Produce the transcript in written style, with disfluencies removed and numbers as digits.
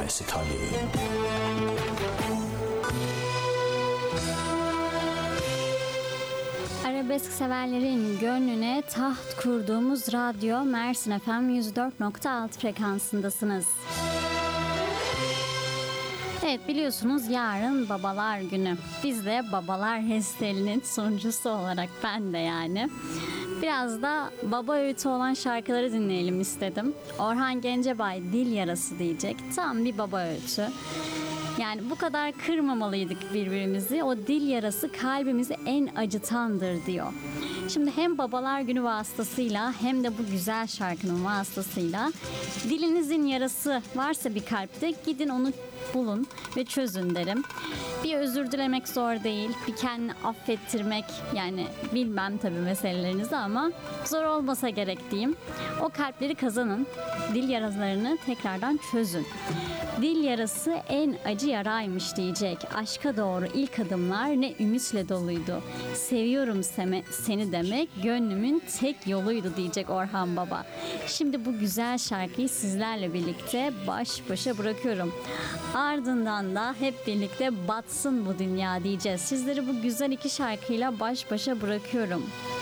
Meksikalı. Arabesk severlerin gönlüne taht kurduğumuz radyo Mersin FM 104.6 frekansındasınız. Evet, biliyorsunuz yarın Babalar Günü. Biz de Babalar Hesteli'nin sunucusu olarak ben de yani biraz da baba öğütü olan şarkıları dinleyelim istedim. Orhan Gencebay Dil Yarası diyecek. Tam bir baba öğütü. Yani bu kadar kırmamalıydık birbirimizi. O dil yarası kalbimizi en acıtandır diyor. Şimdi hem Babalar Günü vasıtasıyla hem de bu güzel şarkının vasıtasıyla dilinizin yarası varsa bir kalpte gidin onu bulun ve çözün derim. Bir özür dilemek zor değil. Bir kendini affettirmek, yani bilmem tabii meselelerinizi ama zor olmasa gerek diyeyim. O kalpleri kazanın. Dil yaralarını tekrardan çözün. Dil yarası en acı yaraymış diyecek. Aşka doğru ilk adımlar ne ümitle doluydu. Seviyorum seni demek gönlümün tek yoluydu diyecek Orhan Baba. Şimdi bu güzel şarkıyı sizlerle birlikte baş başa bırakıyorum. Ardından da hep birlikte batsın bu dünya diyeceğiz. Sizleri bu güzel iki şarkıyla baş başa bırakıyorum.